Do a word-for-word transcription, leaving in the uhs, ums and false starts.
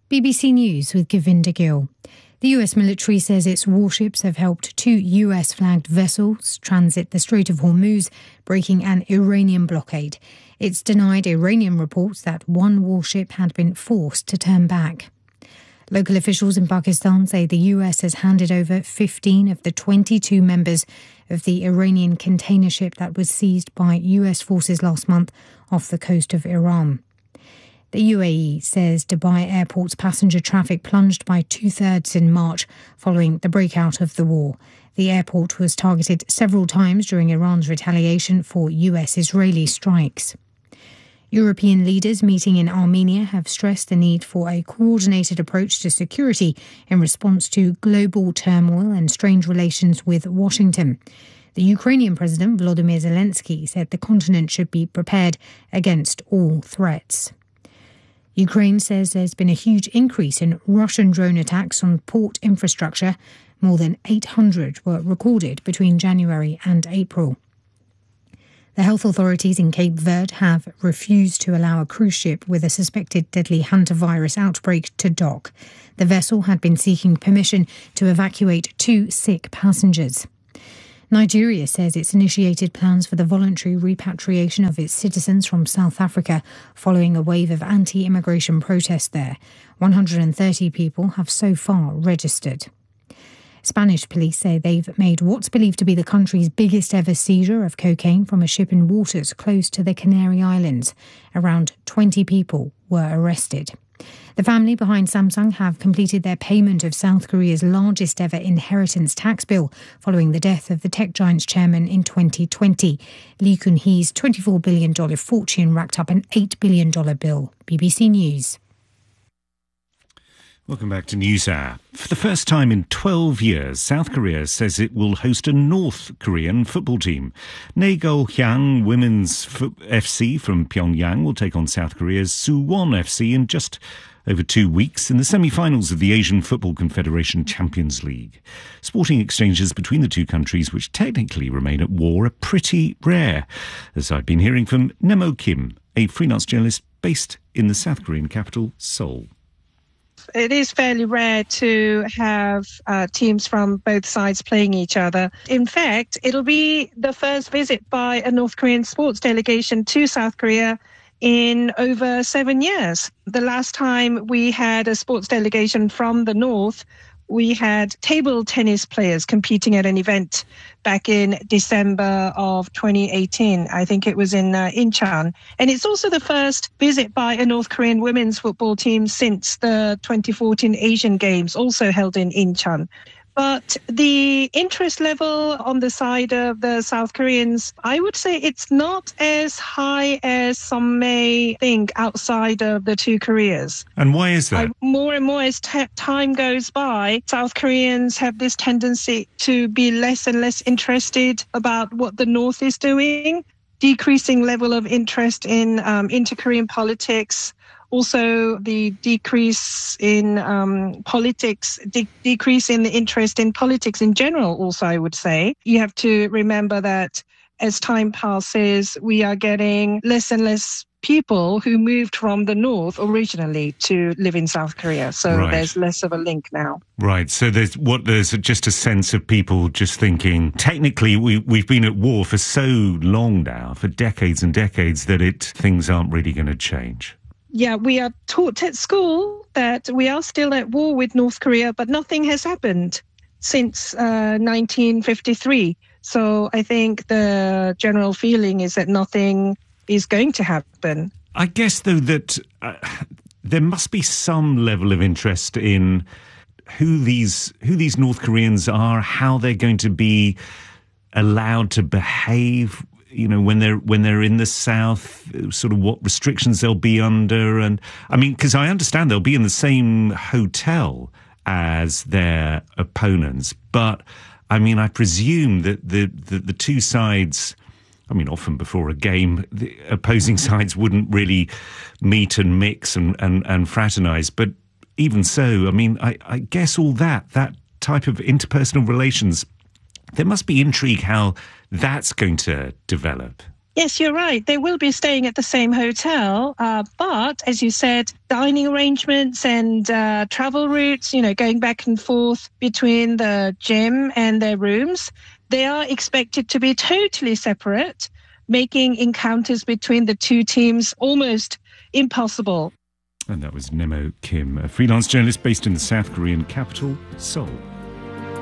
B B C News with Govinda Gill. The U S military says its warships have helped two U S-flagged vessels transit the Strait of Hormuz, breaking an Iranian blockade. It's denied Iranian reports that one warship had been forced to turn back. Local officials in Pakistan say the U S has handed over fifteen of the twenty-two members of the Iranian container ship that was seized by U S forces last month off the coast of Iran. The U A E says Dubai Airport's passenger traffic plunged by two-thirds in March following the breakout of the war. The airport was targeted several times during Iran's retaliation for U S-Israeli strikes. European leaders meeting in Armenia have stressed the need for a coordinated approach to security in response to global turmoil and strained relations with Washington. The Ukrainian President Volodymyr Zelensky said the continent should be prepared against all threats. Ukraine says there's been a huge increase in Russian drone attacks on port infrastructure. More than eight hundred were recorded between January and April. The health authorities in Cape Verde have refused to allow a cruise ship with a suspected deadly hantavirus outbreak to dock. The vessel had been seeking permission to evacuate two sick passengers. Nigeria says it's initiated plans for the voluntary repatriation of its citizens from South Africa following a wave of anti-immigration protests there. one hundred thirty people have so far registered. Spanish police say they've made what's believed to be the country's biggest ever seizure of cocaine from a ship in waters close to the Canary Islands. Around twenty people were arrested. The family behind Samsung have completed their payment of South Korea's largest ever inheritance tax bill following the death of the tech giant's chairman in twenty twenty. Lee Kun-hee's twenty-four billion dollars fortune racked up an eight billion dollars bill. B B C News. Welcome back to NewsHour. For the first time in twelve years, South Korea says it will host a North Korean football team. Naegohyang Women's F C from Pyongyang will take on South Korea's Suwon F C in just over two weeks in the semi-finals of the Asian Football Confederation Champions League. Sporting exchanges between the two countries, which technically remain at war, are pretty rare, as I've been hearing from Nemo Kim, a freelance journalist based in the South Korean capital, Seoul. It is fairly rare to have uh, teams from both sides playing each other. In fact, it'll be the first visit by a North Korean sports delegation to South Korea in over seven years. The last time we had a sports delegation from the North, we had table tennis players competing at an event back in December of twenty eighteen. I think it was in uh, Incheon. And it's also the first visit by a North Korean women's football team since the twenty fourteen Asian Games, also held in Incheon. But the interest level on the side of the South Koreans, I would say it's not as high as some may think outside of the two Koreas. And why is that? I, more and more as t- time goes by, South Koreans have this tendency to be less and less interested about what the North is doing, decreasing level of interest in um, inter-Korean politics. Also, the decrease in um, politics, de- decrease in the interest in politics in general, also, I would say. You have to remember that as time passes, we are getting less and less people who moved from the North originally to live in South Korea. So right. There's less of a link now. Right. So there's what there's just a sense of people just thinking, technically, we, we've been at war for so long now, for decades and decades, that it things aren't really going to change. Yeah, we are taught at school that we are still at war with North Korea, but nothing has happened since uh, nineteen fifty-three. So I think the general feeling is that nothing is going to happen. I guess, though, that uh, there must be some level of interest in who these who these North Koreans are, how they're going to be allowed to behave, you know, when they're when they're in the South, sort of what restrictions they'll be under. And I mean, because I understand they'll be in the same hotel as their opponents. But I mean, I presume that the, the, the two sides, I mean, often before a game, the opposing sides wouldn't really meet and mix and, and, and fraternize. But even so, I mean, I, I guess all that, that type of interpersonal relations, there must be intrigue how that's going to develop. Yes, you're right. They will be staying at the same hotel, uh, but as you said, dining arrangements and uh, travel routes, you know, going back and forth between the gym and their rooms, they are expected to be totally separate, making encounters between the two teams almost impossible. And that was Nemo Kim, a freelance journalist based in the South Korean capital, Seoul.